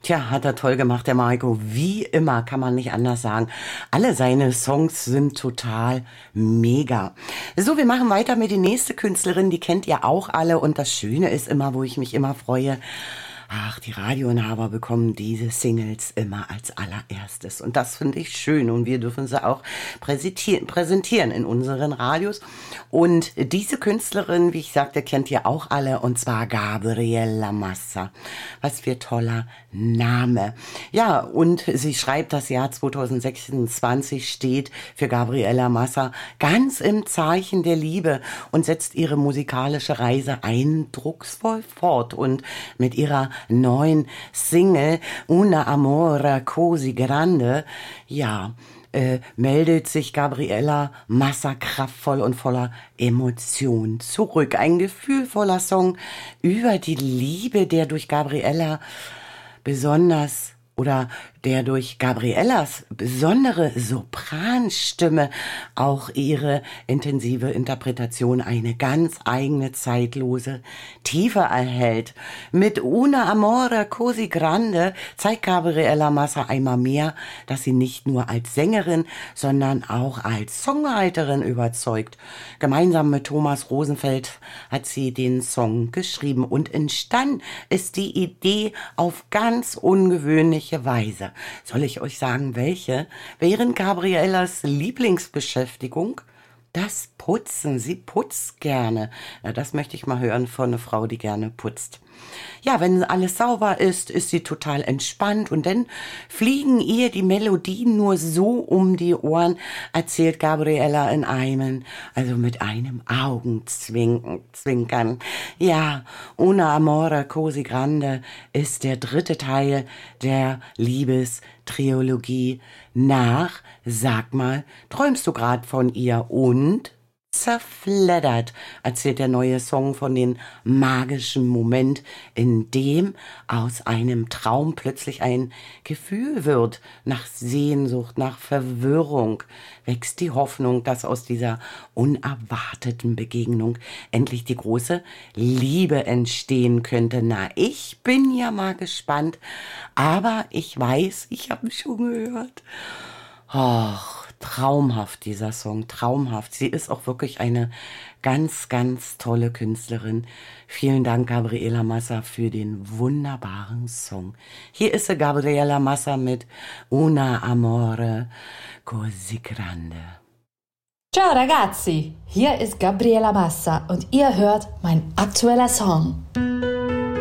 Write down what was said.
Tja, hat er toll gemacht, der Marco. Wie immer, kann man nicht anders sagen. Alle seine Songs sind total mega. So, wir machen weiter mit der nächsten Künstlerin. Die kennt ihr auch alle. Und das Schöne ist immer, wo ich mich immer freue, ach, die Radioinhaber bekommen diese Singles immer als allererstes. Und das finde ich schön. Und wir dürfen sie auch präsentieren in unseren Radios. Und diese Künstlerin, wie ich sagte, kennt ihr auch alle. Und zwar Gabriela Massa. Was für toller Name. Ja, und sie schreibt, das Jahr 2026 steht für Gabriela Massa ganz im Zeichen der Liebe und setzt ihre musikalische Reise eindrucksvoll fort. Und mit ihrer neuen Single Una Amore Così Grande, ja, meldet sich Gabriela Massa kraftvoll und voller Emotion zurück. Ein gefühlvoller Song über die Liebe, der durch Gabriela besonders oder der durch Gabrielas besondere Sopranstimme auch ihre intensive Interpretation eine ganz eigene, zeitlose Tiefe erhält. Mit Una Amore Così Grande zeigt Gabriela Massa einmal mehr, dass sie nicht nur als Sängerin, sondern auch als Songwriterin überzeugt. Gemeinsam mit Thomas Rosenfeld hat sie den Song geschrieben und entstanden ist die Idee auf ganz ungewöhnliche Weise. Soll ich euch sagen, welche? Während Gabrielas Lieblingsbeschäftigung das Putzen. Sie putzt gerne. Ja, das möchte ich mal hören von einer Frau, die gerne putzt. Ja, wenn alles sauber ist, ist sie total entspannt und dann fliegen ihr die Melodien nur so um die Ohren, erzählt Gabriela in einem, also mit einem Augenzwinkern. Ja, Una Amore Così Grande ist der dritte Teil der Liebestrilogie nach, sag mal, träumst du grad von ihr und zerfleddert, erzählt der neue Song von den magischen Moment, in dem aus einem Traum plötzlich ein Gefühl wird, nach Sehnsucht, nach Verwirrung, wächst die Hoffnung, dass aus dieser unerwarteten Begegnung endlich die große Liebe entstehen könnte. Na, ich bin ja mal gespannt, aber ich weiß, ich habe schon gehört. Och, traumhaft dieser Song, traumhaft. Sie ist auch wirklich eine ganz, ganz tolle Künstlerin. Vielen Dank, Gabriela Massa, für den wunderbaren Song. Hier ist sie, Gabriela Massa mit Una Amore Così Grande. Ciao ragazzi, hier ist Gabriela Massa und ihr hört mein aktueller Song.